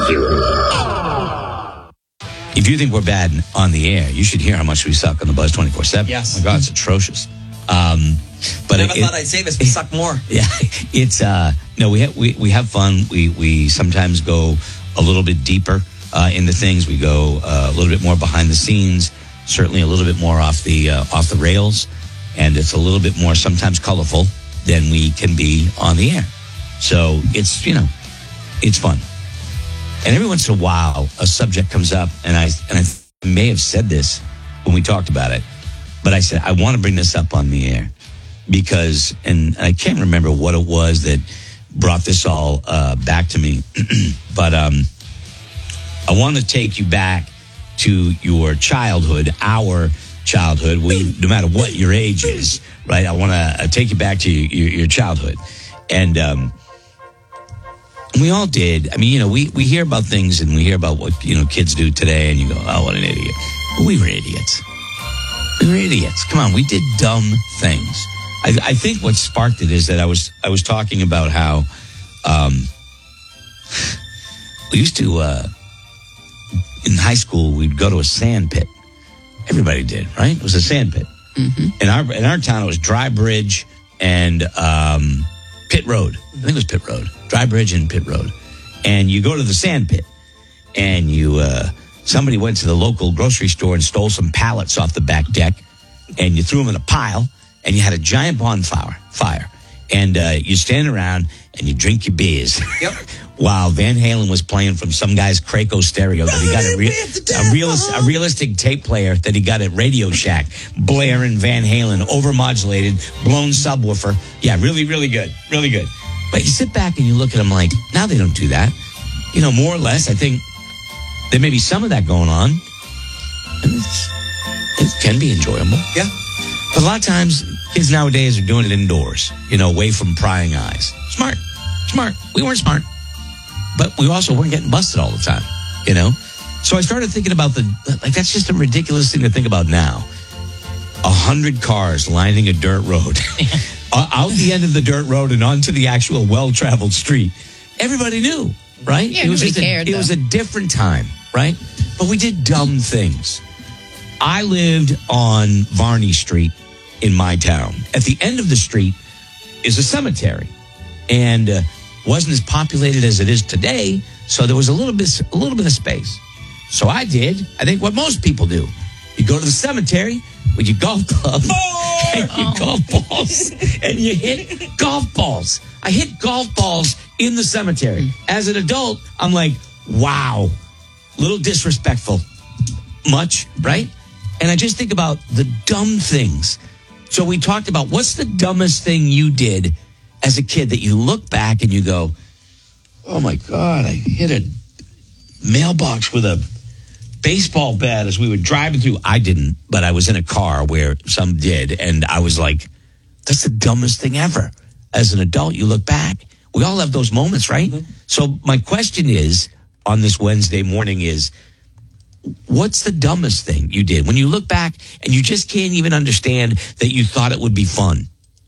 If you think we're bad on the air, you should hear how much we suck on the Buzz 24/7. Yes. Oh my God, it's atrocious. But Never thought I'd say this, but suck more. Yeah, it's no. We have fun. We sometimes go a little bit deeper into things. We go a little bit more behind the scenes. Certainly a little bit more off the rails, and it's a little bit more sometimes colorful than we can be on the air. So it's it's fun. And every once in a while, a subject comes up, and I may have said this when we talked about it, but I said I want to bring this up on the air because, and I can't remember what it was that brought this all back to me, but I want to take you back to your childhood, our childhood. No matter what your age is, right? I want to take you back to your childhood, and we all did. I mean, we hear about things and we hear about what, kids do today, and you go, oh, what an idiot. But we were idiots. We were idiots. Come on, we did dumb things. I think what sparked it is that I was talking about how we used to, in high school, we'd go to a sand pit. Everybody did, right? It was a sand pit. Mm-hmm. In our town, it was Dry Bridge and Pit Road. I think it was Pit Road. Dry Bridge and Pit Road. And you go to the sand pit, and somebody went to the local grocery store and stole some pallets off the back deck, and you threw them in a pile, and you had a giant bonfire. And you stand around and you drink your beers. Yep. While Van Halen was playing from some guy's Kraco stereo that he got a realistic tape player that he got at Radio Shack, blaring Van Halen, overmodulated, blown subwoofer. Yeah, really, really good. Really good. But you sit back and you look at them like, now they don't do that. More or less, I think there may be some of that going on. And it can be enjoyable. Yeah. But a lot of times, kids nowadays are doing it indoors, away from prying eyes. Smart. We weren't smart. But we also weren't getting busted all the time, So I started thinking about that's just a ridiculous thing to think about now. 100 cars lining a dirt road. Out the end of the dirt road and onto the actual well-traveled street. Everybody knew, right? Yeah, it was a different time, right? But we did dumb things. I lived on Varney Street in my town. At the end of the street is a cemetery, and wasn't as populated as it is today, so there was a little bit of space. So I think what most people do. You go to the cemetery with your golf club and your golf balls, and you hit golf balls. I hit golf balls in the cemetery. As an adult, I'm like, wow, little disrespectful. Much, right? And I just think about the dumb things. So we talked about what's the dumbest thing you did as a kid that you look back and you go, oh my God, I hit a mailbox with a baseball bat as we were driving through. I didn't, but I was in a car where some did. And I was like, that's the dumbest thing ever. As an adult, you look back. We all have those moments, right? Mm-hmm. So my question is, on this Wednesday morning is, what's the dumbest thing you did when you look back and you just can't even understand that you thought it would be fun?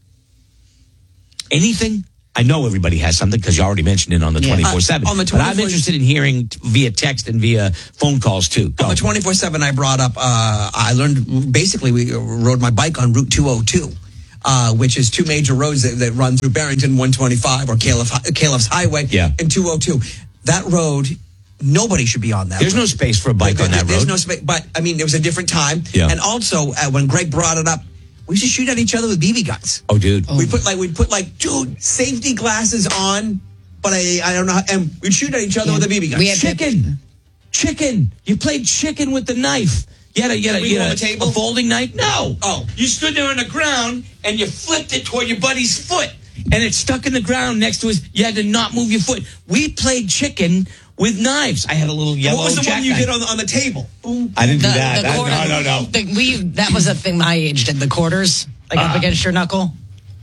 Anything? I know everybody has something because you already mentioned it on the 24/7. But I'm interested in hearing via text and via phone calls too. Go. On the 24/7, I brought up, I learned, basically we rode my bike on Route 202. Which is two major roads that run through Barrington, 125 or Califf's Highway, and 202. That road, nobody should be on that. There's no space for a bike on that road. There's no space, but I mean, it was a different time. Yeah. And also, when Greg brought it up, we used to shoot at each other with BB guns. Oh, dude. We'd put safety glasses on, but I don't know, and we'd shoot at each other with a BB gun. We had chicken. You played chicken with the knife. You had a folding knife? No. Oh. You stood there on the ground and you flipped it toward your buddy's foot and it stuck in the ground next to his. You had to not move your foot. We played chicken with knives. I had a little yellow. What was the one you did on the table? I didn't do that. No. That was a thing my age did. The quarters, up against your knuckle.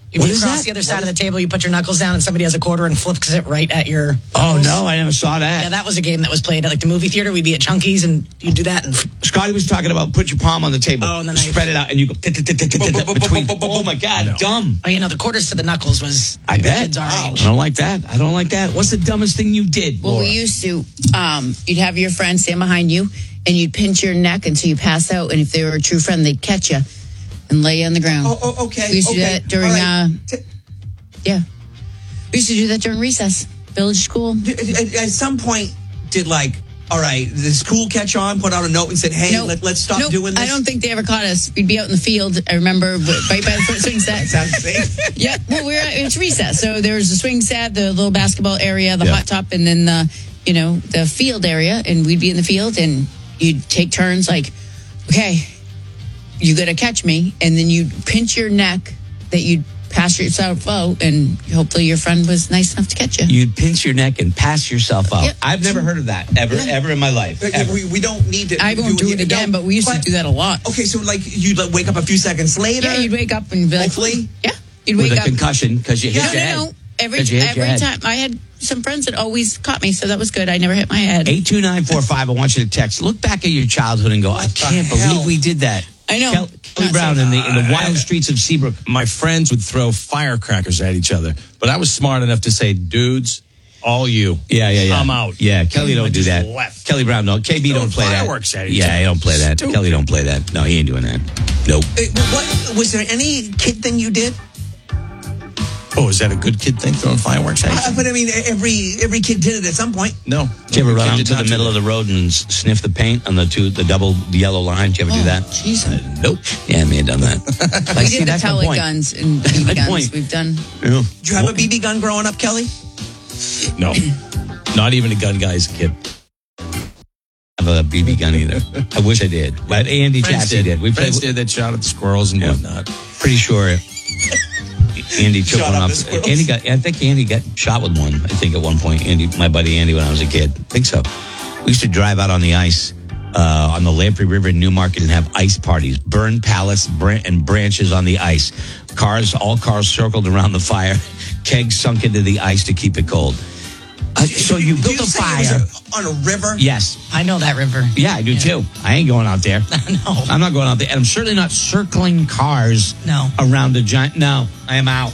You What get is across that? the other side of the table, you put your knuckles down, and somebody has a quarter and flips it right at your Oh, knuckles. no, I never saw that. Yeah, that was a game that was played at like the movie theater. We'd be at Chunky's, and you'd do that. And Scotty was talking about put your palm on the table, Oh, and then I- spread it out, and you go between. Oh my God, dumb! oh, the quarters to the knuckles was I bet. kids our I age. don't like that. I don't like that. What's the dumbest thing you did, Well, Laura? we used to, you'd have your friend stand behind you and you'd pinch your neck until you pass out. And if they were a true friend, they'd catch you and lay you on the ground. Oh, okay. We used to do okay. that during, All right. yeah. We used to do that during recess, village school. At some point, all right, the school catch on, put out a note and said, hey, Nope. let's stop Nope. doing this? I don't think they ever caught us. We'd be out in the field. I remember right by the foot swing set. Sounds safe. Yeah, well, it's recess. So there's the swing set, the little basketball area, the hot top, and then the field area. And we'd be in the field, and you'd take turns like, okay, you got to catch me. And then you'd pinch your neck that you'd pass yourself out, and hopefully your friend was nice enough to catch you. You'd pinch your neck and pass yourself out. Yep. I've never heard of that ever in my life. Ever. We don't need to. I won't do it again, but we used to do that a lot. Okay, so you'd wake up a few seconds later. Yeah, you'd wake up and be like, Hopefully. yeah, you'd With wake a up. concussion because you hit your head. No. Every 'Cause you hit your head. time I had some friends that always caught me, so that was good. I never hit my head. 82945. I want you to text. Look back at your childhood and go, I can't believe we did that. I know. Kelly Not Brown so in the wild streets of Seabrook. My friends would throw firecrackers at each other, but I was smart enough to say, dudes, all you. Yeah. I'm out. Yeah, Kelly don't I do just that. left. Kelly Brown, no. KB don't play that. Fireworks at each Yeah, other. he don't play that. Stupid. Kelly don't play that. No, he ain't doing that. Nope. What was there any kid thing you did? Oh, is that a good kid thing, throwing fireworks at each other? But I mean, every kid did it at some point. No. Did you ever run Kid out did to the not do middle that. of the road and sniff the paint on the double yellow line? Did you ever do that? Jeez. Nope. Yeah, me had done that. We did the pellet guns and BB my guns. point. We've done. Yeah. Did you have a BB gun growing up, Kelly? No. Not even a gun guy as a kid. Have a BB gun either. I wish I did. But Andy Chassie did. We played. Friends did that, shot at the squirrels and whatnot. Pretty sure Andy took Shot one up up. the squirrels. I think Andy got shot with one. I think at one point, my buddy Andy, when I was a kid. I think so. We used to drive out on the ice on the Lamprey River in Newmarket and have ice parties, burn pallets and branches on the ice. All cars circled around the fire, kegs sunk into the ice to keep it cold. So you Did built you a say fire. it was on a river? Yes. I know that river. Yeah, I do too. I ain't going out there. No. I'm not going out there. And I'm certainly not circling cars No. around a giant. No, I am out.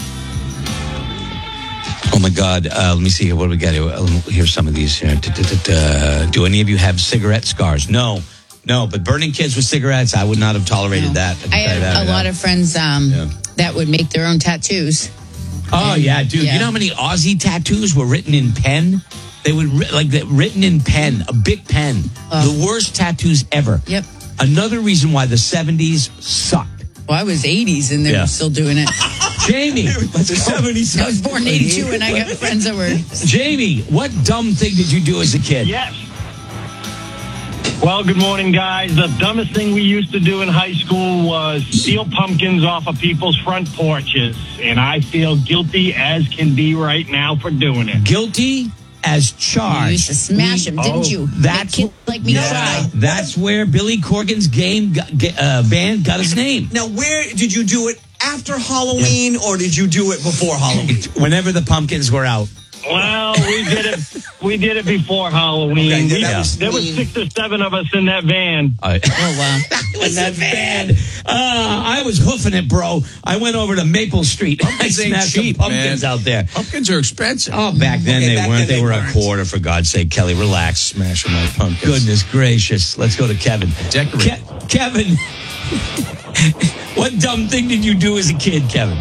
Oh my God. Let me see here. What do we got here? Here's some of these here. Do any of you have cigarette scars? No. But burning kids with cigarettes, I would not have tolerated that. I had a lot of friends that would make their own tattoos. Oh, yeah, dude. Yeah. You know how many Aussie tattoos were written in pen? They would, written in pen, a big pen. The worst tattoos ever. Yep. Another reason why the 70s sucked. Well, I was 80s and they were still doing it. Jamie, let's go. 70s. I was born in 82 and I got friends that were. Jamie, what dumb thing did you do as a kid? Yes. Well, good morning, guys. The dumbest thing we used to do in high school was steal pumpkins off of people's front porches. And I feel guilty as can be right now for doing it. Guilty as charged. You used to smash them, didn't you? That's Make kids like me cry. That's where Billy Corgan's band got its name. Now, where did you do it? After Halloween, or did you do it before Halloween? Whenever the pumpkins were out. Well, we did it before Halloween. Okay, that was There was mean. 6 or 7 of us in that van. Oh, wow. In that van. I was hoofing it, bro. I went over to Maple Street. I Pumpkins ain't smashed some cheap, pumpkins man. out there. Pumpkins are expensive. Oh, back then Okay, they back weren't. then They they were weren't. a quarter, for God's sake. Kelly, relax. Smashing my pumpkins. Goodness gracious. Let's go to Kevin. Decorate. Kevin, what dumb thing did you do as a kid, Kevin?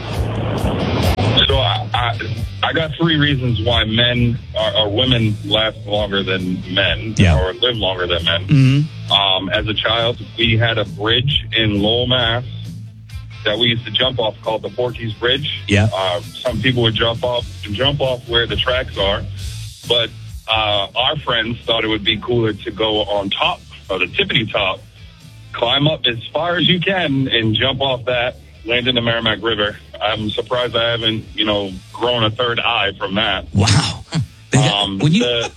So I got 3 reasons why men or women last longer than men or live longer than men. Mm-hmm. As a child, we had a bridge in Lowell, Mass. that we used to jump off called the Porky's Bridge. Yeah. Some people would jump off where the tracks are, but our friends thought it would be cooler to go on top or the tippity top, climb up as far as you can, and jump off that. Land in the Merrimack River. I'm surprised I haven't, grown a third eye from that. Wow. The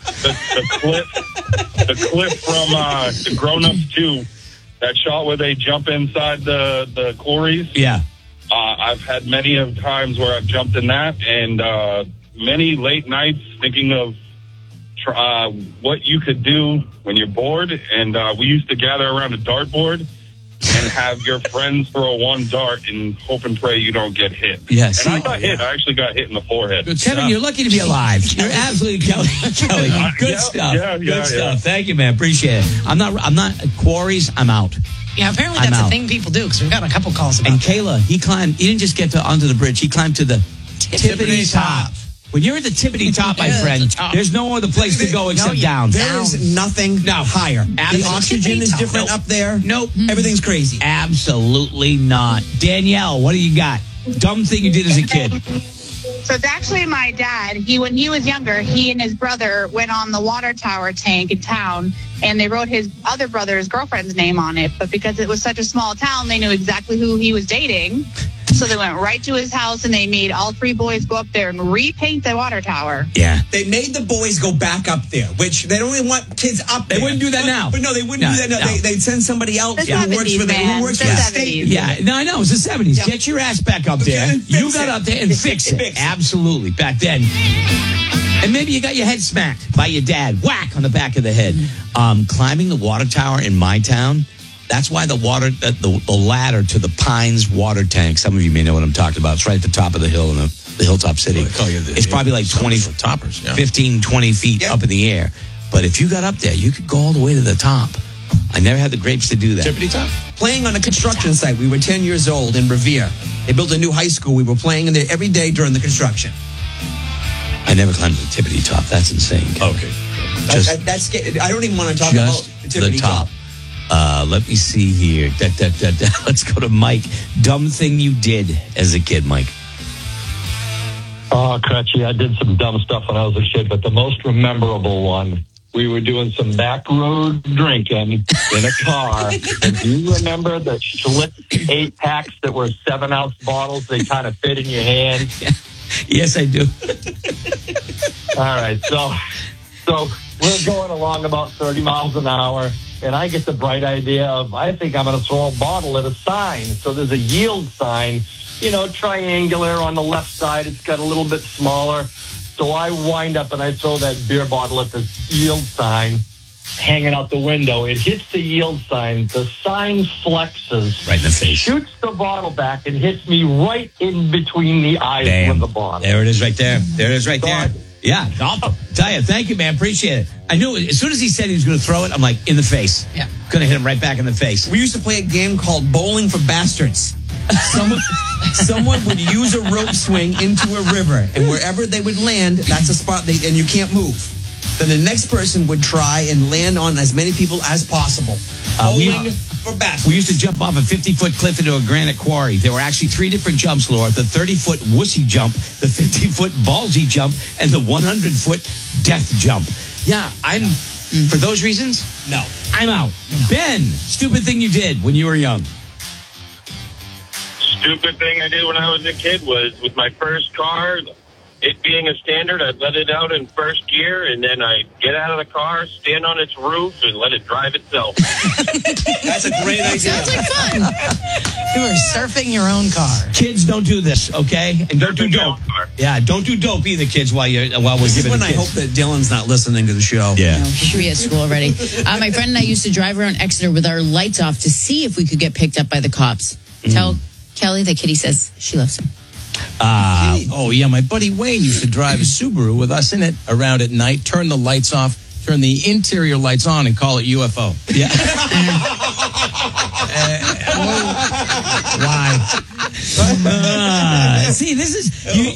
clip from the Grown Ups 2, that shot where they jump inside the quarries. Yeah. I've had many of times where I've jumped in that, and many late nights thinking of what you could do when you're bored. And we used to gather around a dartboard and have your friends throw one dart and hope and pray you don't get hit. Yes. And I got hit. I actually got hit in the forehead. Kevin, stuff. You're lucky to be alive. You're absolutely Kelly. Good stuff. Good stuff. Thank you, man. Appreciate it. I'm not quarries. I'm out. Yeah, apparently that's a thing people do because we've got a couple calls about And that. Kayla, he didn't just get onto the bridge. He climbed to the tippity top. When you're at the tippity top, my friend, there's no other place to go except down. There is nothing higher. The oxygen is different up there. Nope. Everything's crazy. Absolutely not. Danielle, what do you got? Dumb thing you did as a kid. So it's actually my dad. When he was younger, he and his brother went on the water tower tank in town, and they wrote his other brother's girlfriend's name on it. But because it was such a small town, they knew exactly who he was dating. So they went right to his house, and they made all three boys go up there and repaint the water tower. Yeah. They made the boys go back up there, which they don't even want kids up there. They wouldn't do that now. But no, they wouldn't do that. No. They'd send somebody else The who works 70s, for the man. state. Yeah, no, I know. It's the 70s. Yeah. Get your ass back up there. You got up there and fix it. Absolutely. Back then. And maybe you got your head smacked by your dad. Whack on the back of the head. Climbing the water tower in my town. That's why the ladder to the Pines water tank. Some of you may know what I'm talking about. It's right at the top of the hill in the hilltop city. It's probably like 15, 20 feet up in the air. But if you got up there, you could go all the way to the top. I never had the grapes to do that. Tippity top? Playing on a construction site. We were 10 years old in Revere. They built a new high school. We were playing in there every day during the construction. I never climbed the tippity top. That's insane. Okay. That's I don't even want to talk about the tippity top. Let me see here. Let's go to Mike. Dumb thing you did as a kid, Mike. Oh, Crutchy, I did some dumb stuff when I was a kid, but the most memorable one, we were doing some back road drinking in a car. And do you remember the Schlitz 8-packs that were 7-ounce bottles? They kind of fit in your hand. Yes, I do. All right, so we're going along about 30 miles an hour, and I get the bright idea of, I think I'm going to throw a bottle at a sign. So there's a yield sign, triangular on the left side. It's got a little bit smaller. So I wind up and I throw that beer bottle at the yield sign, hanging out the window. It hits the yield sign. The sign flexes. Right in the face. Shoots the bottle back and hits me right in between the eyes with the bottle. There it is right there. There it is right there. Yeah, I'll tell you. Thank you, man. Appreciate it. I knew it. As soon as he said he was going to throw it, I'm like, in the face. Yeah. Going to hit him right back in the face. We used to play a game called Bowling for Bastards. Someone would use a rope swing into a river, and wherever they would land, that's a spot, and you can't move. Then the next person would try and land on as many people as possible. Bowling for Bastards. We used to jump off a 50-foot cliff into a granite quarry. There were actually 3 different jumps, Laura. The 30-foot wussy jump, the 50-foot ballsy jump, and the 100-foot death jump. Yeah, for those reasons, no. I'm out. No. Ben, stupid thing you did when you were young. Stupid thing I did when I was a kid was with my first car, it being a standard, I'd let it out in first gear, and then I'd get out of the car, stand on its roof, and let it drive itself. That's a great idea. Sounds like fun. You were surfing your own car. Kids, don't do this, okay? And don't do dope. Yeah, don't do dope either, kids, while we're giving This is when the I hope that Dylan's not listening to the show. Yeah. No, he should be at school already. My friend and I used to drive around Exeter with our lights off to see if we could get picked up by the cops. Tell Kelly that Kitty says she loves him. My buddy Wayne used to drive a Subaru with us in it around at night, turn the lights off, turn the interior lights on, and call it UFO. Yeah. Why? See, this is